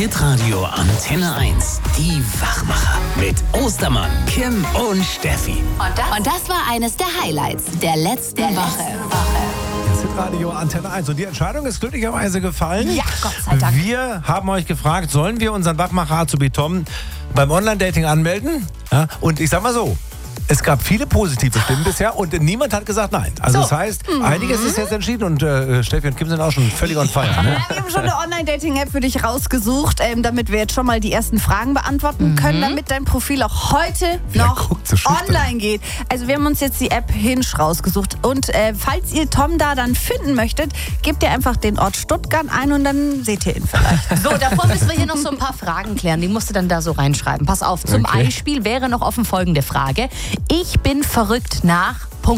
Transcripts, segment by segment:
Hitradio Antenne 1. Die Wachmacher. Mit Ostermann, Kim und Steffi. Und das war eines der Highlights der letzten Woche. Das Hitradio Antenne 1. Und die Entscheidung ist glücklicherweise gefallen. Ja, Gott sei Dank. Wir haben euch gefragt, sollen wir unseren Wachmacher Azubi Tom beim Online-Dating anmelden? Ja, und ich sag mal so, es gab viele positive Stimmen bisher und niemand hat gesagt nein. Also das heißt, einiges ist jetzt entschieden und Steffi und Kim sind auch schon völlig on fire. Ne? Ja, wir haben schon eine Online-Dating-App für dich rausgesucht, damit wir jetzt schon mal die ersten Fragen beantworten können, damit dein Profil auch heute noch online geht. Also wir haben uns jetzt die App Hinge rausgesucht und falls ihr Tom da dann finden möchtet, gebt ihr einfach den Ort Stuttgart ein und dann seht ihr ihn vielleicht. So, davor müssen wir hier noch so ein paar Fragen klären. Die musst du dann da so reinschreiben. Pass auf, zum Beispiel wäre noch offen folgende Frage. Ich bin verrückt nach ...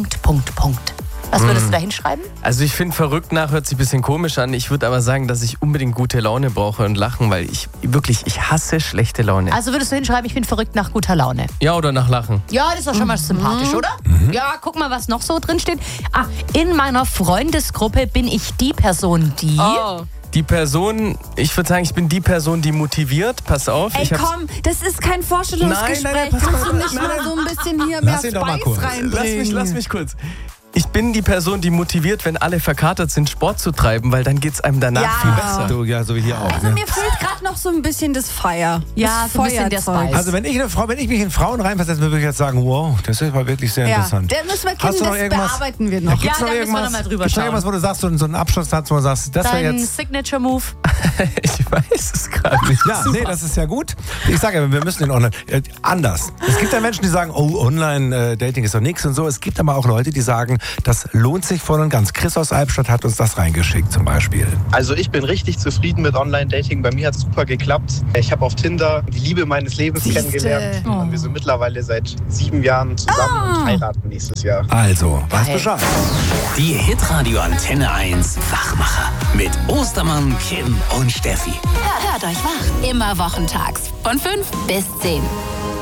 Was würdest du da hinschreiben? Also ich finde, verrückt nach hört sich ein bisschen komisch an. Ich würde aber sagen, dass ich unbedingt gute Laune brauche und Lachen, weil ich hasse schlechte Laune. Also würdest du hinschreiben, ich bin verrückt nach guter Laune? Ja, oder nach Lachen. Ja, das ist doch schon mal sympathisch, oder? Ja, guck mal, was noch so drin steht. In meiner Freundesgruppe bin ich die Person, die... Die Person, ich würde sagen, ich bin die Person, die motiviert. Pass auf. Ey, komm, das ist kein Vorstellungsgespräch. Nein, pass Kannst du auf. nicht mal so ein bisschen hier Lass mehr ihn doch mal kurz. Spice reinbringen? Lass mich kurz. Ich bin die Person, die motiviert, wenn alle verkatert sind, Sport zu treiben, weil dann geht es einem danach viel besser. Du, ja, so wie hier auch. Also Ne? mir fehlt gerade noch so ein bisschen das Fire. Ja, das so ein bisschen der Feuerzeug. Spice. Also wenn ich mich in Frauen reinversetze, würde ich jetzt sagen, wow, das ist mal wirklich sehr Ja, interessant. da müssen wir Hast Kim, du noch das irgendwas? bearbeiten wir noch. Ja, Gibt's da müssen wir noch mal drüber gibt's noch schauen. irgendwas, wo du sagst, so einen Abschlusssatz, wo du sagst, das wäre Dein jetzt... Signature-Move? Ich weiß es gerade nicht. Ja, nee, das ist ja gut. Ich sage ja, wir müssen den Online... anders. Es gibt ja Menschen, die sagen, oh, Online-Dating ist doch nichts und so. Es gibt aber auch Leute, die sagen, das lohnt sich voll und ganz. Chris aus Albstadt hat uns das reingeschickt zum Beispiel. Also ich bin richtig zufrieden mit Online-Dating. Bei mir hat es super geklappt. Ich habe auf Tinder die Liebe meines Lebens kennengelernt. Und wir sind mittlerweile seit 7 Jahren zusammen und heiraten nächstes Jahr. Also, weiß Bescheid. Die Hitradio Antenne 1 Wachmacher. Mit Ostermann, Kim und Steffi. Hört euch wach. Immer wochentags von 5 bis 10.